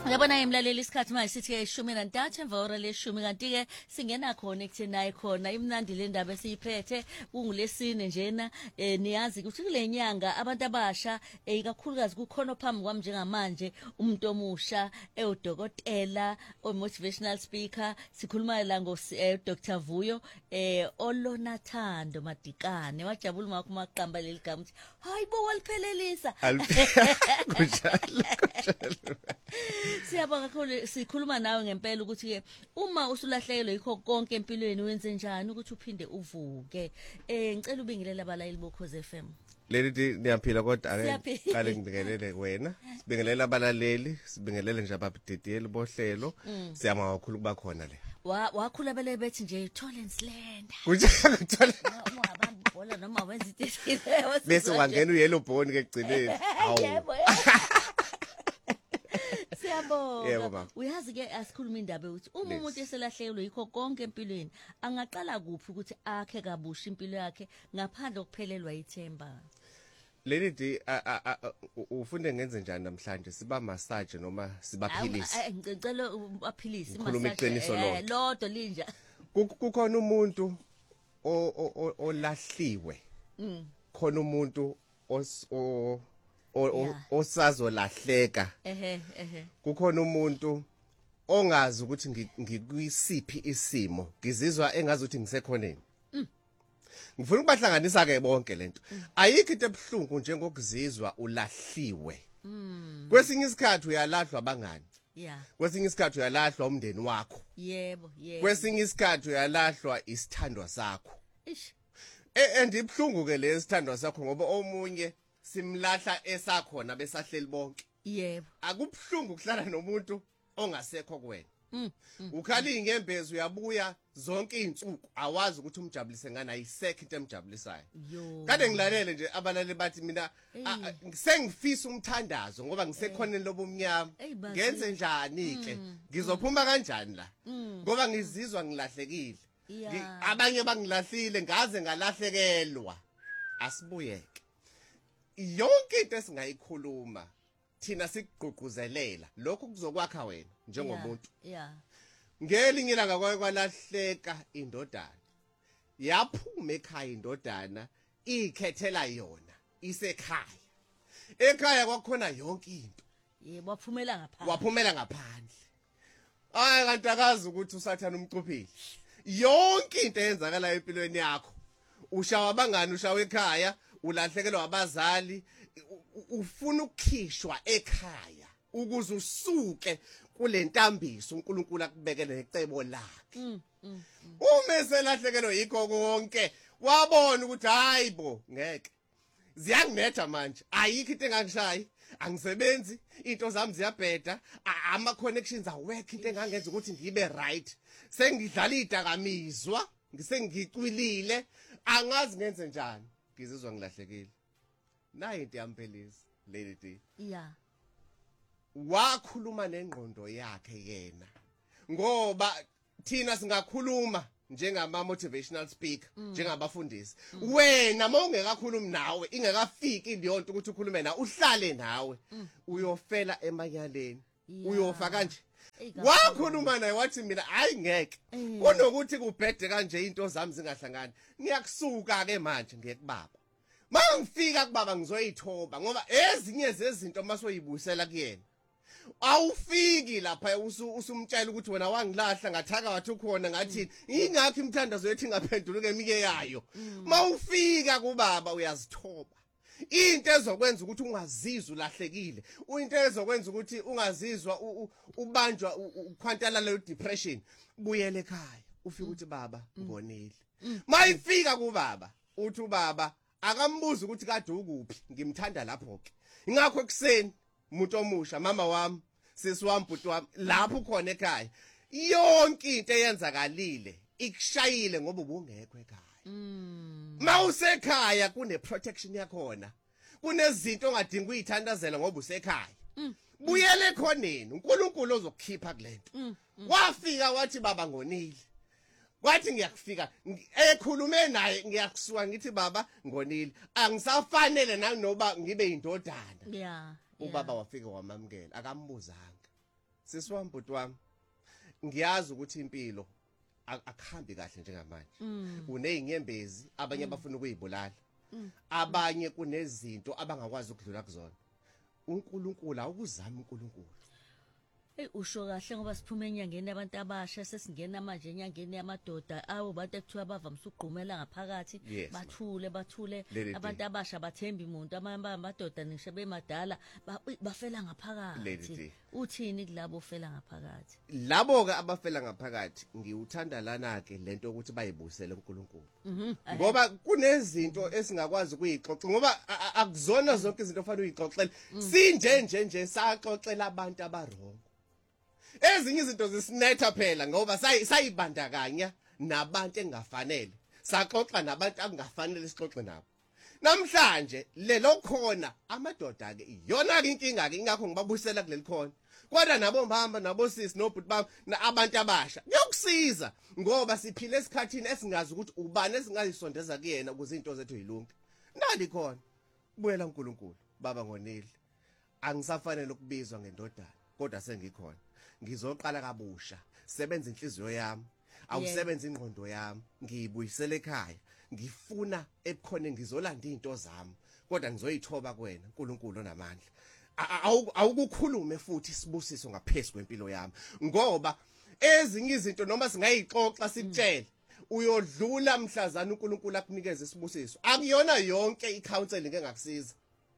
Yabona imlaleli isikhathi manje sithi ishumi nantathu emva kwehora leshumi kanti ke singena khona ekuthenayi khona imnandi le ndaba esiyiphethe kungulesine njena niyazi ukuthi kule nyanga abantu abasha ikakhulukazi kukhona phambi kwami njengamanje umuntu omusha udokotela motivational speaker sikhuluma la ngo Dr Vuyo Olonathando Madikane wajabula makho maqamba leli gama uthi hayibo waliphelelisa Siyabonga kakhulu sikhuluma nawe ngempela ukuthi ke uma usulahlekelwe yikho konke empilweni wenze njani ukuthi uphinde uvuke ngicela ubingelela abalayeli boKhoze FM Leli niyaphila kodwa ake qale ngibingelele wena sibingelela abalaleli sibingelele nje ababudidiyeli bohlelo siyama kakhulu kuba khona le wakhula bele bethi nje Tollens Land kuthola uma abambhola noma wenza into bese wangena uyellow bone ke egcineni yebo Siyabonga uyazi ke asikhuluma indaba ukuthi uma umuntu eselahlekelwe yikho konke empilweni angaqala kuphi ukuthi akhe kabusha impilo yakhe ngaphandle kokuphelelwa ithemba Leli ufunde ngenze njani namhlanje siba massage noma sibaphilisi ngicela aphilisi massage iqiniso lodo linja kukhona umuntu olahliwe khona umuntu osazolahleka kukhona umuntu ongazi ukuthi ngikwisiphi isimo ngizizwa engazi ukuthi ngisekhoneni ngifuna ukubahlanganisa ke bonke lento ayikho into ebhlungu njengokuzizwa ulahliwe kwesinye isikhathi uyalahlwa abangani kwesinye isikhathi uyalahlwa umndeni wakho yebo kwesinye isikhathi uyalahlwa isithandwa sakho andibhlungu ke lesithandwa sakho ngoba omunye simlahla esakhona besahleli bonke yebo akubhlungu ukuhlala nomuntu ongasekho kuwena ukhala ingembezi uyabuya zonke izinsuku awazi ukuthi umjabulise ngani ayisekho into emjabulisayo kade ngilalele nje abalali bathi mina sengifisa umthandazo ngoba ngisekhoneni lobumnyama ngenze njani ke ngizophuma kanjani la ngoba ngizizwa ngilahlekile abanye bangilahlile ngaze ngalahlekelwa asibuyeke yonke into esingayikhuluma thina sikugqugquzelela lokho kuzokwakha wena njengomuntu ngelinye ilanga kwalahleka indodana yaphuma ekhaya indodana ikhethela yona isekhaya ekhaya kwakhona yonke into yebo waphumela ngaphandle kanti akazi ukuthi usathana umcuphile yonke into eyenzakala empilweni yakho ushawa abangani ushawa ekhaya ulahlekelwa abazali ufuna ukukhishwa ekhaya ukuze usuke kule ntambiso uNkulunkulu akubekele necebo lakhe uma selahlekelwe yikho konke wabona ukuthi hayibo ngeke ziyanginetha manje ayikho into engangishayi angisebenzi into zami ziyabheda ama connections awekho into engangenza ukuthi ngibe right sengidlala idakamizwa ngisengicwilile angazi ngenze njani ngizizwa ngilahlekile nayi into yamphelisa lady wakhuluma nengqondo yakhe yena ngoba thina singakhuluma njengama motivational speaker njengabafundisi wena mawungekakhulumi nawe ingekafiki leyonto ukuthi ukhulume nawe uhlale nawe uyofela emanyaleni uyofa kanje wakhuluma naye wathi mina ayingeke kunokuthi kubhede kanje into zami zingahlangani ngiyakusuka ke manje ngekubaba mangifika kubaba ngizoyithoba ngoba ezinye zezinto masoyibusela kuyena awufiki lapha usumtshela ukuthi wena wangilahla ngathaka wathi ukhona ngathi ingakho imthandazo yethi ingaphenduluke emike yayo mawufika kubaba uyazithoba into ezokwenza ukuthi ungazizwa ulahlekile into ezokwenza ukuthi ungazizwa ubanjwa ukhwantalala depression buyele ekhaya ufika ukuthi baba ngonile mayifika kubaba uthi ubaba akambuza ukuthi kade ukuphi ngimthanda lapho ke ingakho ekseni umuntu omusha mama wami sisi wami bhuti wami lapho khona ekhaya yonke into eyenzakalile ikushayile ngoba ubungekho ekhaya mawusekhaya kune protection yakhona kunezinto ongadingi ukuyithandazela ngoba usekhaya buyele ekhoneni uNkulunkulu ozokukhipha kulento wafika wathi baba ngonile kwathi ngiyakufika ekhulume naye ngiyakusuka ngithi baba ngonile angisafanele nanoba ngibe indodana ubaba wafika wamamkela akambuzanga sisiwami bhuti wami ngiyazi ukuthi impilo akhambi kahle njengamanje unezinyembezi abanye abafuna ukuyibulala abanye kunezinto abangakwazi ukudlula kuzona uNkulunkulu awukuzama uNkulunkulu usho kahle ngoba siphume enyangeni abantu abasha sesingena manje enyangeni yamadoda awu bantu ekuthiwa bavamisa ugqumela ngaphakathi bathule abantu abasha bathemba umuntu amadoda nisho bemadala bafela ngaphakathi uthini kulabo ofela ngaphakathi labo ke abafela ngaphakathi ngiwuthanda lana ke lento ukuthi bayibusele uNkulunkulu ngoba kunezinto esingakwazi ukuyixoxa ngoba akuzona zonke izinto ofanele uyixoxele sinje saxoxela abantu abarongo ezinye izinto zisinetha phela ngoba sayibandakanya nabantu engafanele saxoxa nabantu angafanele sixoxe nabo namhlanje lelo khona amadoda ke iyona ke inkinga ke ingakho ngibabusela kuleli khona kodwa nabo mbamba nabo sisi nobhuti bami abantu abasha kuyokusiza ngoba siphile esikhathini esingazi ukuthi ubani esingayisondeza kuyena ukuze izinto zethu yilunge nali khona buyela uNkulunkulu baba ngonile angisafanele ukubizwa ngendodana kodwa sengikhona ngizoqala kabusha sebenza inhliziyo yami awusebenza ingqondo yami ngiyibuyisela ekhaya ngifuna ebukhona ngizolanda izinto zami kodwa ngizoyithoba kuwena uNkulunkulu onamandla awukukhulume futhi sibusiso ngaphezulu kwempilo yami ngoba ezinye izinto noma singayixoxa sikutshela uyodlula mhlazana uNkulunkulu akunikeze isibusiso akuyona yonke icounseling engakusiza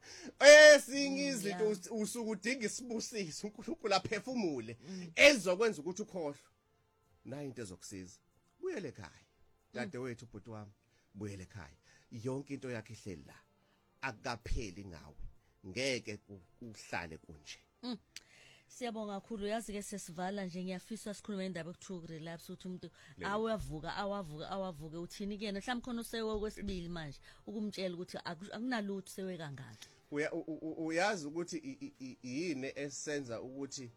esinye izinto usuku udinga isibusiso uNkulunkulu aphefumule ezokwenza ukuthi ukhohlwe nayo into ezokusiza buyele ekhaya dade wethu bhuti wami buyele ekhaya yonke into yakhe ihleli la akukapheli ngawe ngeke kuhlale kunje Siyabonga kakhulu yazi ke sesivala nje ngiyafisa sikhulume indaba ekuthiwa relapse uthi umuntu awavuke uthini kuyena mhlawumbe khona usewe kwesibili manje ukumtshela ukuthi akunalutho sewe kangaka uyazi ukuthi yini esenza ukuthi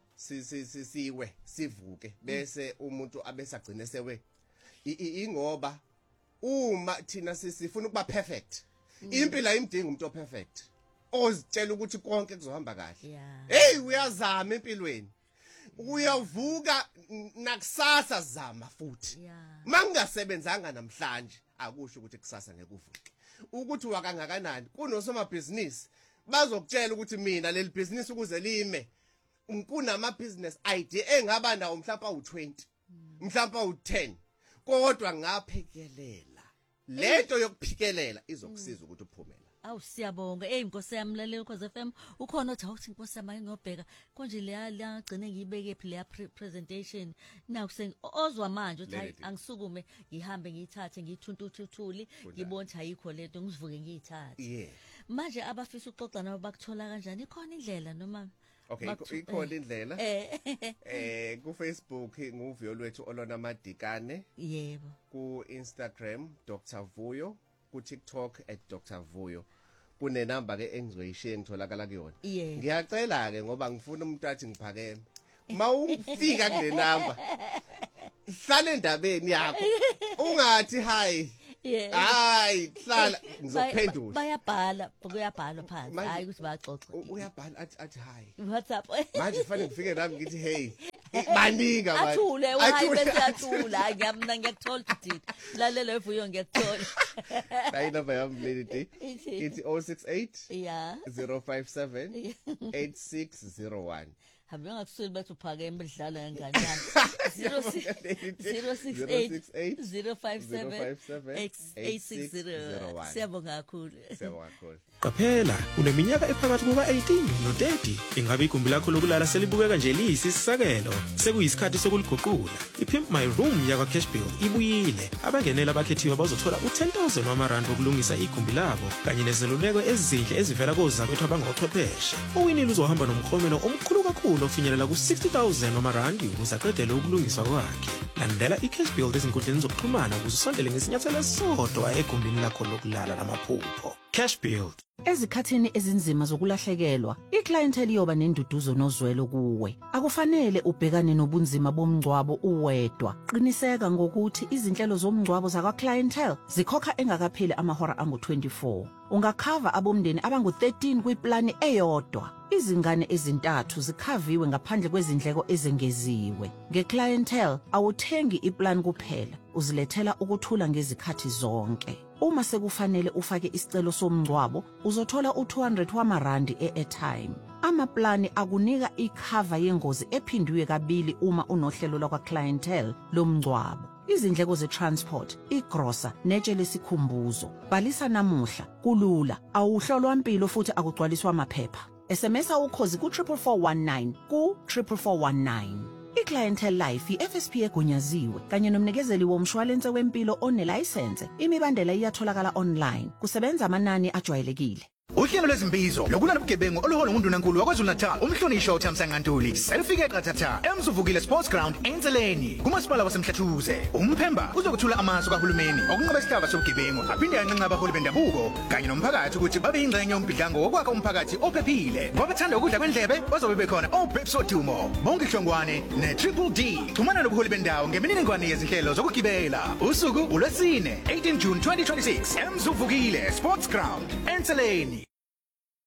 sivuke bese umuntu abesagcina sewe ingoba uma thina sifuna ukuba perfect impilo ayimdingi umuntu operfect ozitshela ukuthi konke kuzohamba kahle hey uyazama empilweni uyavuka nakusasa zama futhi mangingasebenzanga namhlanje akusho ukuthi kusasa ngeke uvuke ukuthi wakangakanani kunosomabhizinisi bazokutshela ukuthi mina leli business ukuze lime kunama business idea engaba nawo mhlawumbe awu20 mhlawumbe awu10 kodwa ngaphekelela lento yokuphikelela izokusiza ukuthi uphumele awu siyabonga inkosi yami lalela Ukhozi FM ukhona othi awuthi inkosi yami ngiyobheka konje leya gcine ngiyibeke phi leya presentation naku ozwa manje uthi hayi angisukume ngihambe ngiyithathe ngiyithuntuthuli ngibona ayikho lento ngizivuke ngiyithathe manje abafisa ukuxoxa nabo bakuthola kanjani ikhona indlela noma okay ikhona indlela ku Facebook nguvuyo lwethu olona madikane yebo ku Instagram Dr Vuyo ku TikTok @Dr Vuyo kune number ke engizoyishare ngitholakala kuyona ngiyacela ke ngoba ngifuna umuntu athi ngiphakeme mawufika kule number hlala endabeni yakho ungathi hi hayi hlala ngizophendula bayabhala phansi hayi ukuthi baxoxe uyabhala athi hi WhatsApp manje kufanele ngifike nami ngithi hey baninga manje athule uhayi bese athula ngiyakuthola ukuthi lalela evuyo ngiyakuthola hayi number yami lady ithi 068 057 8601 hambe ngakusweli bathi uphakeme bedlala ngangani 068 057 8601 siyabonga kakhulu Qaphela uneminyaka ephakathi kuka18 no30 ingabe igumbi lakho lokulala selibukeka nje liyisisakelo sekuyisikhathi sokuliguqula iPimp My Room yakwa Cashbuild ibuyile abangenela abakhethiwe bazothola u10,000 wamarandi wokulungisa igumbi labo kanye nezeluleko ezinhle ezivela kozakwethu abangochwepheshe uwinile uzohamba nomklomelo omkhulu kakhulu ofinyelela ku60,000 wamarandi ukuze aqedele ukulungiswa kwakhe landela iCashbuild ezinkundleni zokuxhumana ukuze usondele ngesinyathelo esodwa egumbini lakho lokulala lamaphupho Cashbuild Ezikhathini ezinzima zokulahlekelwa, iclientele iyoba nenduduzo nozwelo kuwe. Akufanele ubhekane nobunzima bomngcwabo uwedwa. Qiniseka ngokuthi izinhlelo zomngcwabo zakwa-clientele zikhokha engakapheli amahora angu-24. Ungakhava abomndeni abangu-13 kwiplani eyodwa. Izingane ezintathu zikhaviwe ngaphandle kwezindleko ezengeziwe. Nge-clientele awuthengi iplan kuphela, uzilethela ukuthula ngezikhathi zonke. Uma sekufanele ufake isicelo somngcwabo, uzothola u200 wamarandi e-airtime. Amaplani akunika ikhava yengozi ephindiwe kabili uma unohlelo lwakwa-clientele lomngcwabo. Izindleko ze-transport, igrosa, netshe lesikhumbuzo. Bhalisa namuhla, kulula, awuhlolwa mpilo futhi akugcwaliswa amaphepha. SMS ukhozi ku-44419 ku-44419. I-Clientele Life i-FSP egunyaziwe kanye nomnikezeli womshwalense wempilo onelayisense. Imibandela iyatholakala online. Kusebenza amanani ajwayelekile. Uhlelo lwezimbizo lokulala ubugebengu oluhola nguNdunankulu waKwaZulu-Natal umhlonishwa uThamsanqa Ntuli selifike eqathatha eMzuvukile Sports Ground eNtseleni kumasipala waseMhlathuze. Umphemba uzokuthula amasu kahulumeni okunqoba isihlava sobugebengu aphinde anqenqa abaholi bendabuko kanye nomphakathi ukuthi babe yingxenye yombhidlango wokwakha umphakathi ophephile. Ngobathanda ukudla kwendlebe bazobe bekhona oBabes Odumo, Bonke Hlongwane neTriple D. Xhumana nobuholi bendawo ngemininingwane yezinhlelo zokugibela. Usuku uLwesine 18 June 2026 eMzuvukile Sports Ground eNtseleni.